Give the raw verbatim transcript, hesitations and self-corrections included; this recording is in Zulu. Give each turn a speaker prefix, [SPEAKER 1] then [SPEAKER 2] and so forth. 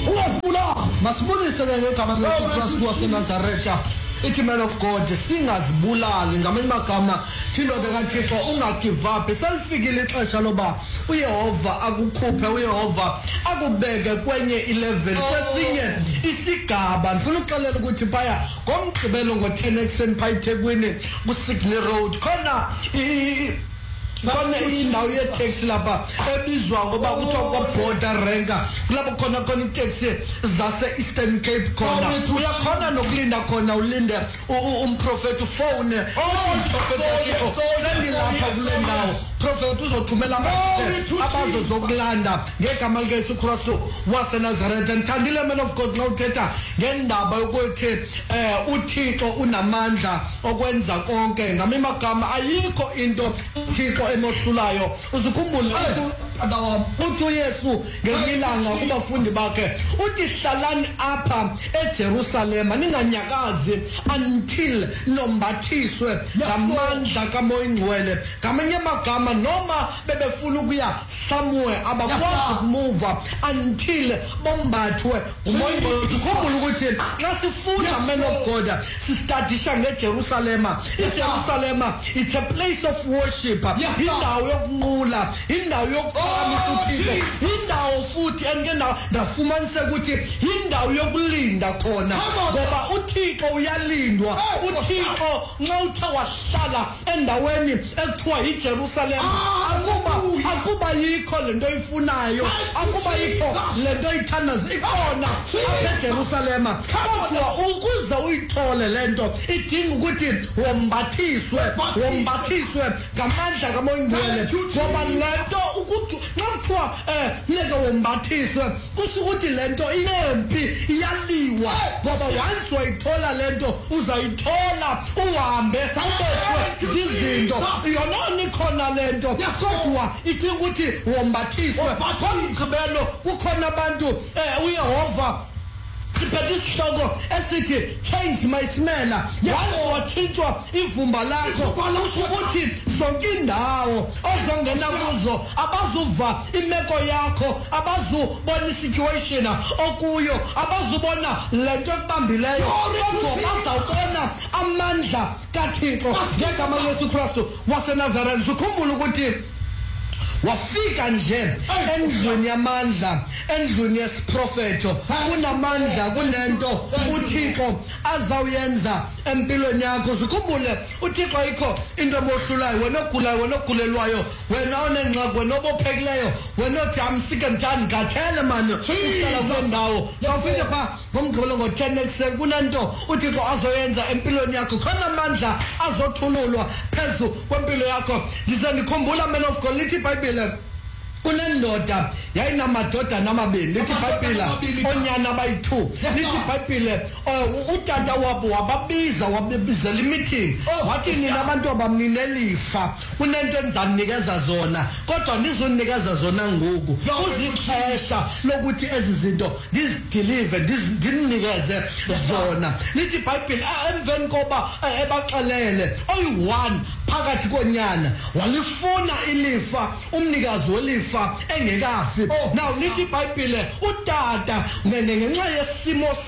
[SPEAKER 1] ungazibulala.
[SPEAKER 2] Masibulise ke ngegama likaKristu waseNazaretha. Ithi man of God singazibulali ngamanye amagama thina kaThixo ungagive up. Selifikile ixesha loba uYehova akukhuphe, uYehova akubeke kwenye eleven kwesinye isigaba. Ngifuna ukuxelela ukuthi phaya ngomgqibelo ngo-ten ekuseni phaya eThekwini ku-Sydney Road khona khona indawo ye-taxi lapha ebizwa ngoba kuthiwa kwa-border ranker, kulapho khona khona itaxi zase-Eastern Cape khona uyakhona nokulinda khona ulinde umprofethi ufone sendilapha kule ndawo. Prophet uzothumela abantu abazozokulanda ngegama likaYesu Kristu waseNazaretha. Ngithandile man of God ngawuthetha ngendaba yokuthi eh uThixo unamandla okwenza konke. Ngamanye amagama ayikho into uThixo emohlulayo. Uzukhumbule uthi uYesu ngelilanga kubafundi bakhe uthi hlalani apha eJerusalema ninganyakazi until nombathiswe ngamandla kaMoya Ingcwele. Ngamanye amagama noma bebefuna ukuya somewhere abakwazi ukumuva until bombathwe uMoya Ingcwele. Ukhumbula ukuthi xa sifunda man of God sistadisha ngeJerusalema. iJerusalema it's a place of worship, indawo yokunqula, indawo yokuqamisa uThixo, indawo futhi engena ndafumanisa ukuthi indawo yokulinda khona ngoba uThixo uyalindwa. uThixo nxa uthe wahlala endaweni ekuthiwa yiJerusalema akuba akuba yikho lento oyifunayo, akuba yikho lento oyithandaza ikhona apha eJerusalema, kodwa ukuze uyithole lento idinga ukuthi wombathiswe wombathiswe ngamandla kaMoya Ingcwele. Ngoba lento ukuthi nxa kuthiwa eh neke wombathiswe kusho ukuthi lento inempi iyaliwa, ngoba once wayithola lento uzayithola uhambe ubethwe izinto yononi khona lento, kodwa idinga ukuthi wombathiswe. Ngomgqibelo kukhona abantu eh uYehova iphethe isihloko esithi change my smell. Once wathintshwa ivumba lakho kusho ukuthi zonke indawo ozongena kuzo abazuva imeko yakho, abazubona isituation okuyo, abazubona lento ekubambileyo, kodwa bazawubona amandla kaThixo ngegama likaYesu Kristu waseNazaretha. Ukhumbula ukuthi wafika nje endlini yamandla, endlini yesiprofeto. Kunamandla, kunento uThixo azawuyenza empilweni yakho. Ukhumbule uThixo ayikho into emohlulayo. Wena ogulayo, wena ogulelwayo, wena onengxaki, wena obophekileyo, wena othi I'm sick and tired ngathele manje uhlala kule ndawo. Awufike pha ngomgqibelo ngo-ten ekuseni kunento uThixo azoyenza empilweni yakho. Khona amandla azothululwa phezu kwempilo yakho. Ndize ndikhumbula man of God lithi iBhayibhile kunendoda yayinamadodana amabili. Lithi iBhayibhile onyana abayi-two. Lithi iBhayibhile utata wabo wababiza, wababizela imeeting wathi nina abantu abamninelifa kunento enizaninikeza zona, kodwa nizonikeza zona ngoku. Kuzixesha lokuthi ezi zinto ndizidelive ndinikeze zona. Lithi iBhayibhile emveni koba ebaxelele oyi-one phakathi konyana walifuna ilifa umnikazi welifa engekafi. Now lithi iBhayibhile utata ngenxa yesimo